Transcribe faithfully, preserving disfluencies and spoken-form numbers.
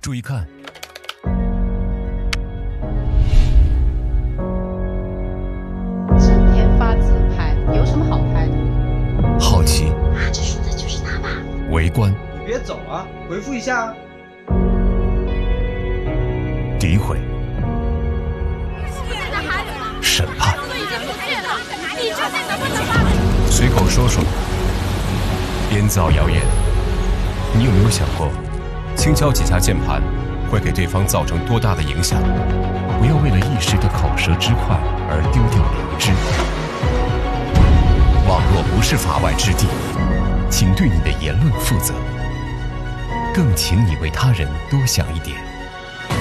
注意看。 整天发自拍，有什么好拍的？ 好奇， 啊，这说的就是他吧？ 围观， 你别走啊，回复一下啊。 诋毁，审判，随口说说，编造谣言。你有没有想过，轻敲几下键盘会给对方造成多大的影响？不要为了一时的口舌之快而丢掉良知。网络不是法外之地，请对你的言论负责，更请你为他人多想一点。